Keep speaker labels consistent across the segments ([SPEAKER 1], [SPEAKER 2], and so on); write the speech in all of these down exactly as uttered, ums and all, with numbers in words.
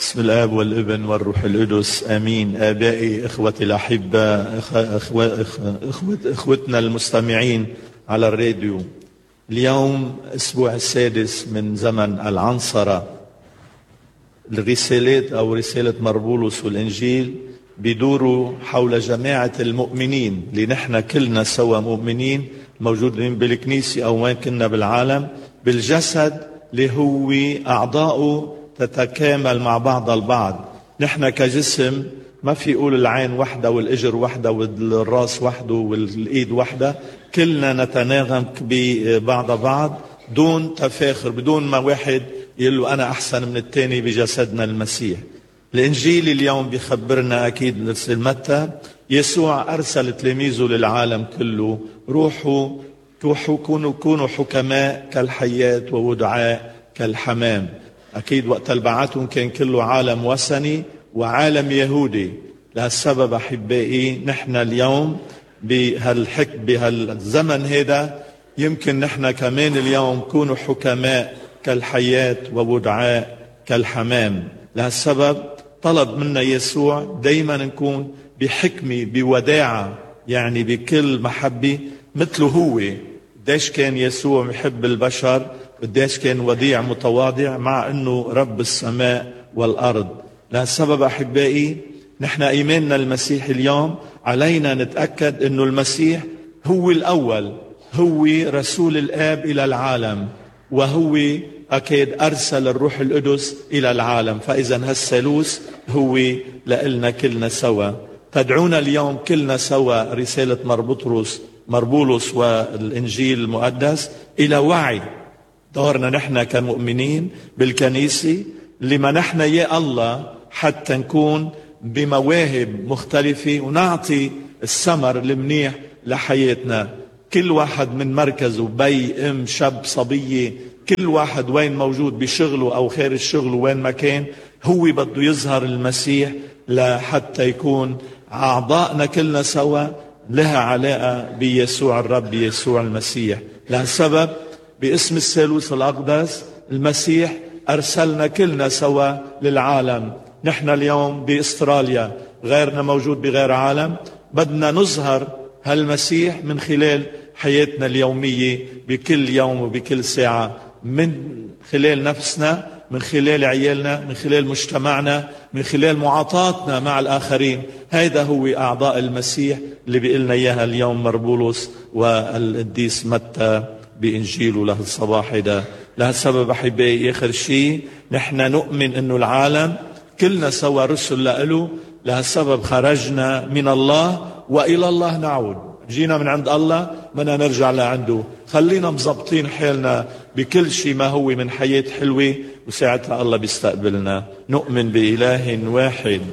[SPEAKER 1] بسم الآب والابن والروح القدس آمين. آبائي، إخوتي الأحباء، إخوة إخوة إخوتنا المستمعين على الراديو، اليوم أسبوع السادس من زمن العنصرة. الرسالات أو رسالة مربولس والإنجيل بيدوروا حول جماعة المؤمنين اللي نحن كلنا سوا مؤمنين موجودين بالكنيسة أو وين كنا بالعالم، بالجسد اللي هو أعضاؤه تتكامل مع بعض البعض. نحن كجسم ما في يقول العين وحدة والإجر وحدة والراس وحده والإيد وحدة، كلنا نتناغم ببعض بعض دون تفاخر، بدون ما واحد يقول له أنا أحسن من التاني بجسدنا المسيح. الإنجيل اليوم بيخبرنا أكيد نرسل متى يسوع أرسل تلاميذه للعالم كله، روحوا روحوا كونوا كونوا حكماء كالحيات وودعاء كالحمام. أكيد وقت البعثهم كان كله عالم وثني وعالم يهودي. لهالسبب أحبائي نحن اليوم بهالحك بهالزمن هذا يمكن نحن كمان اليوم كونوا حكماء كالحيات وودعاء كالحمام. لهالسبب طلب منا يسوع دايما نكون بحكمة بوداعة، يعني بكل محبة مثله هو. قديش كان يسوع محب البشر، قديش كان وديع متواضع مع انه رب السماء والارض. لهالسبب احبائي نحن ايماننا المسيح اليوم علينا نتاكد انه المسيح هو الاول، هو رسول الاب الى العالم، وهو اكيد ارسل الروح القدس الى العالم. فاذا هالثالوث هو لنا كلنا سوا. تدعونا اليوم كلنا سوا رساله مربطرس مربولس والانجيل المقدس الى وعي دورنا نحن كمؤمنين بالكنيسة اللي منحنا يا الله حتى نكون بمواهب مختلفة ونعطي الثمر المنيح لحياتنا. كل واحد من مركزه، بي ام شاب صبية، كل واحد وين موجود بشغله أو خارج شغله وين ما كان، هو بده يظهر المسيح لحتى يكون أعضائنا كلنا سوا لها علاقة بيسوع الرب يسوع المسيح. لهالسبب باسم الثالوث الأقدس المسيح أرسلنا كلنا سوا للعالم. نحن اليوم بأستراليا، غيرنا موجود بغير عالم، بدنا نظهر هالمسيح من خلال حياتنا اليومية بكل يوم وبكل ساعة، من خلال نفسنا، من خلال عيالنا، من خلال مجتمعنا، من خلال معاطاتنا مع الآخرين. هذا هو أعضاء المسيح اللي بيقلنا إياها اليوم مربولس والقديس متى بإنجيله له الصباح ده. لهالسبب أحبائي آخر شيء نحن نؤمن أنه العالم كلنا سوا رسل له. لهالسبب خرجنا من الله وإلى الله نعود، جينا من عند الله بدنا نرجع لعنده. خلينا مزبطين حالنا بكل شيء ما هو من حياة حلوة، وساعتها الله بيستقبلنا. نؤمن بإله واحد.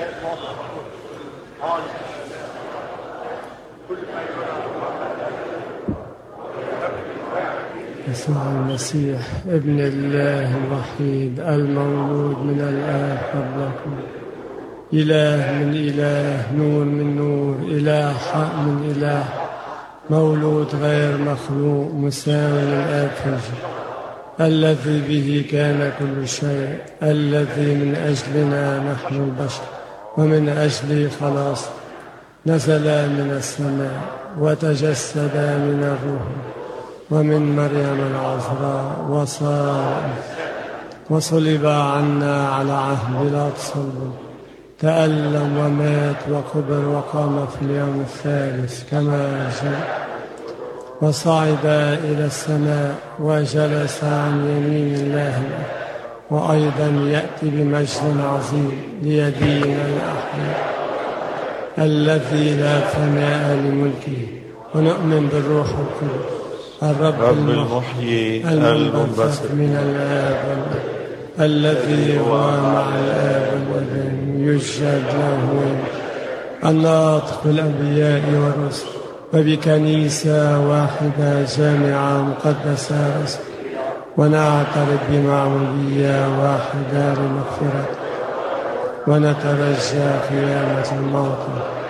[SPEAKER 2] يسوع المسيح ابن الله الوحيد المولود من الآب قبلكم، إله من إله، نور من نور، إله حق من إله، مولود غير مخلوق، مساوي للآب في الجد، الذي به كان كل شيء، الذي من أجلنا نحن البشر ومن أجل خلاص نزل من السماء وتجسد من الروح ومن مريم العذراء وصار وصلب عنا على عهد بيلاطس الصلب، تألم ومات وقبر وقام في اليوم الثالث كما جاء، وصعد إلى السماء وجلس عن يمين الله، وأيضا يأتي بمجد عظيم ليدين الأحياء الذي لا فناء لملكه. ونؤمن بالروح القدس الرب
[SPEAKER 1] المحيي المنبثق
[SPEAKER 2] من الآب الذي هو مع الآب والابن يسجد له الناطق بالأنبياء والرسل، وبكنيسة واحدة جامعة مقدسة رسل، ونعترف بمعمودية واحدة لمغفرة، ونترجى قيامة الموتى